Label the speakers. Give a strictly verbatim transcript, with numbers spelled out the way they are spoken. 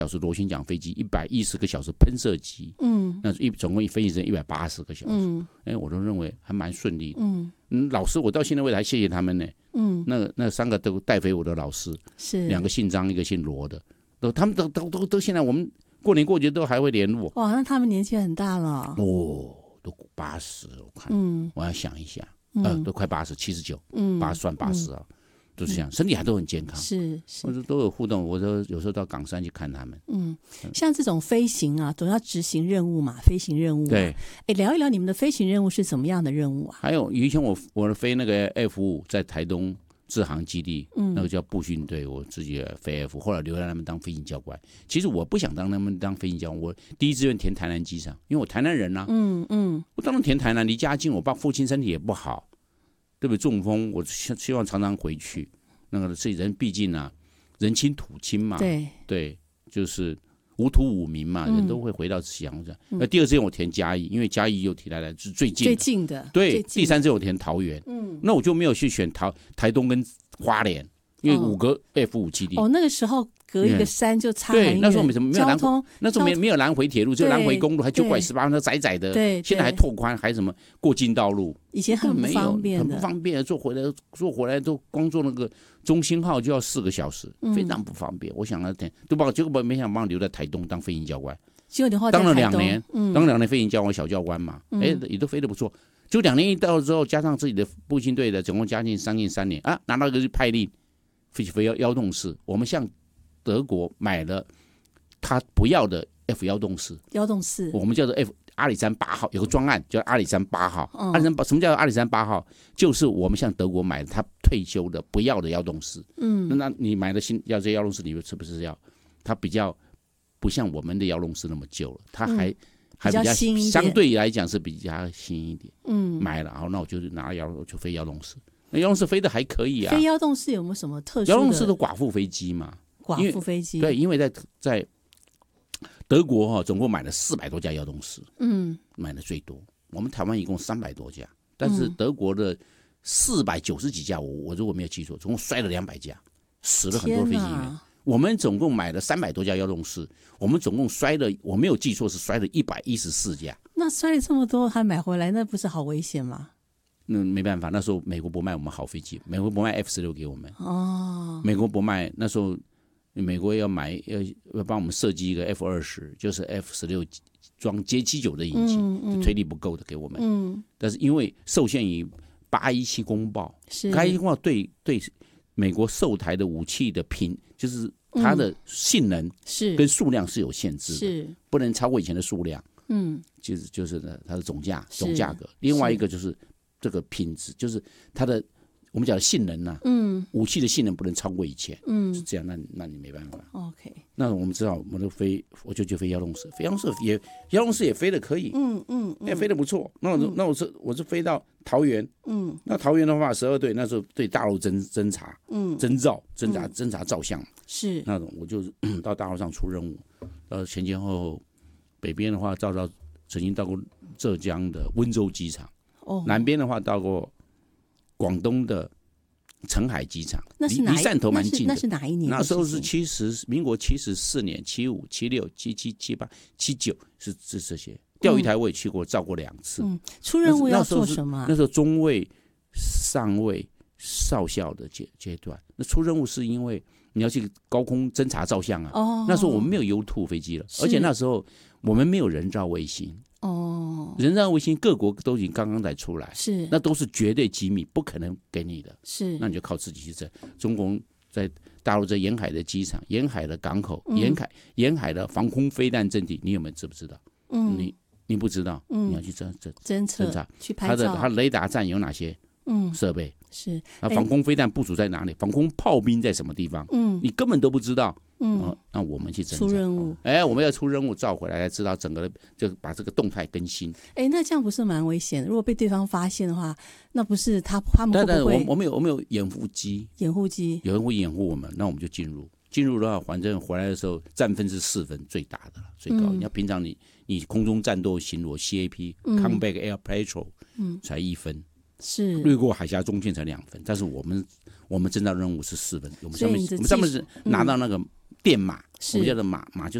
Speaker 1: 小时螺旋桨飞机，一百一十个小时喷射机，嗯，那一总共飞行成一百八十个小时，嗯，哎，我都认为还蛮顺利的，嗯嗯，老师，我到现在为止还谢谢他们呢，嗯，那那三个都带飞我的老师，是两个姓张，一个姓罗的，都他们都都都都现在我们过年过节都还会联络。
Speaker 2: 哇，那他们年纪很大了
Speaker 1: 哦，都八十，我看，嗯，我要想一下，嗯、呃，都快八十，七十九，嗯，八算八十啊。嗯，都是这样，身体还都很健康，是是，或者都有互动。我都有时候到冈山去看他们。嗯，
Speaker 2: 像这种飞行啊，总要执行任务嘛，飞行任务、啊。对，哎，聊一聊你们的飞行任务是怎么样的任务啊？
Speaker 1: 还有以前我我飞那个 F 五在台东制航基地，嗯，那个叫步训队，我自己飞 F， 后来留在他们当飞行教官。其实我不想当他们当飞行教官，我第一志愿填台南机场，因为我台南人啊。嗯嗯，我当然填台南，离家近，我爸父亲身体也不好。对不对？中风，我希望常常回去。那个是人，毕竟啊，人亲土亲嘛，对对，就是无土无民嘛，嗯、人都会回到乡下。那、嗯、第二志愿我填嘉义，因为嘉义又提来来是最近的
Speaker 2: 最近的。
Speaker 1: 对，第三志愿我填桃园，嗯，那我就没有去选桃台东跟花莲，因为五个 F 五基地。
Speaker 2: 哦，那个时候隔一个山就差很远。
Speaker 1: 对，那时候没什么没有南回，那时候没没有南回铁路，只有南回公路，还九拐十八那窄窄的。对，现在还拓宽，还什么过境道路。
Speaker 2: 以前很不方便的，
Speaker 1: 很不方便，坐回来坐回来都光坐那个中兴号就要四个小时，嗯、非常不方便。我想了点，都把结果没想把我留在台东当飞行教官，
Speaker 2: 结果你后来
Speaker 1: 当了两年，嗯、当两年飞行教官小教官嘛，哎、嗯，也都飞得不错。就两年一到之后，加上自己的步行队的，总共将近将近三年啊，拿到一个派令，飞飞幺幺洞四，我们向德国买了他不要的 F 幺洞四，
Speaker 2: 幺洞四，
Speaker 1: 我们叫做 F。阿里山八号有个专案叫阿里山八号，嗯、阿里山什么叫阿里山八号？就是我们向德国买他退休的不要的幺洞四，嗯，那你买的新要这幺洞四，你是不是要？它比较不像我们的幺洞四那么旧了，它还、嗯、还比较
Speaker 2: 新，
Speaker 1: 相对来讲是比较新一点。嗯，买了，然后那我就拿幺就飞幺洞四，那幺洞四飞的还可以啊。
Speaker 2: 飞幺洞四有没有什么特殊的？
Speaker 1: 幺洞四的寡妇飞机嘛，
Speaker 2: 寡妇飞机
Speaker 1: 对，因为在在。德国哈、哦、总共买了四百多架幺洞四，嗯，买的最多。我们台湾一共三百多架，但是德国的四百九十几架，我我如果没有记错，总共摔了两百架，死了很多飞行员。我们总共买了三百多架幺洞四，我们总共摔了，我没有记错是摔了一百一十四架。
Speaker 2: 那摔了这么多还买回来，那不是好危险吗？
Speaker 1: 那没办法，那时候美国不卖我们好飞机，美国不卖 F 十六给我们。哦，美国不卖，那时候。美国要买要要帮我们设计一个 F 二十，就是 F 十六装歼七九的引擎，嗯嗯、推力不够的给我们。嗯，但是因为受限于八一七公报，八一七公报对对美国售台的武器的品，就是它的性能是跟数量是有限制的，是不能超过以前的数量。嗯，就是就是呢它的总价总价格。另外一个就是这个品质，就是它的。我们讲的性能呐、啊，嗯，武器的性能不能超过以前，嗯，是这样，那那你没办法。
Speaker 2: OK，
Speaker 1: 那我们知道，我们都飞，我就去飞幺洞四，飞幺洞四也幺洞四也飞得可以，嗯嗯，也、嗯、飞得不错。那我、嗯、那我是我是飞到桃园，嗯，那桃园的话，十二队那时候对大陆侦侦察，嗯，侦照侦察侦察照相是那种，我就到大陆上出任务，呃，前前后后，北边的话照到曾经到过浙江的温州机场，哦，南边的话到过。广东的澄海机场，
Speaker 2: 那是
Speaker 1: 离汕头蛮近的。
Speaker 2: 那是哪一年？
Speaker 1: 那时候是七十，民国七十四年、七五、七六、七七、七八、七九，是是这些。钓鱼台我也去过，照过两次。嗯，
Speaker 2: 出任务要做什么、啊？
Speaker 1: 那时候中尉、上尉、少校的阶阶段。那出任务是因为你要去高空侦察照相啊。哦。那时候我们没有 U 二 飞机了，而且那时候我们没有人造卫星。哦，人造卫星各国都已经刚刚才出来，是那都是绝对机密，不可能给你的，是那你就靠自己去整。中国在大陆在沿海的机场、沿海的港口、嗯、沿海沿海的防空飞弹阵地，你有没有知不知道？嗯，你你不知道，嗯、你要去侦侦
Speaker 2: 侦测、
Speaker 1: 查，
Speaker 2: 去拍照，
Speaker 1: 它的它的雷达站有哪些？嗯，设备
Speaker 2: 是
Speaker 1: 那防空飞弹部署在哪里？防空炮兵在什么地方？嗯，你根本都不知道。嗯、哦，那我们去
Speaker 2: 出任务，
Speaker 1: 哎，我们要出任务照回来，才知道整个就把这个动态更新。
Speaker 2: 哎，那这样不是蛮危险的？如果被对方发现的话，那不是他他们会不会？
Speaker 1: 但但我我们有我们有掩护机，
Speaker 2: 掩护机有
Speaker 1: 人会掩护我们，那我们就进入。进入的话，反正回来的时候占分是四分，最大的了，最高。嗯、你要平常你你空中战斗巡逻 C A P、嗯、Combat Air Patrol， 嗯，才一分。是掠过海峡中线才两分，但是我们我们侦察任务是四分，我们上面我们上面是拿到那个电码，我们叫做码码就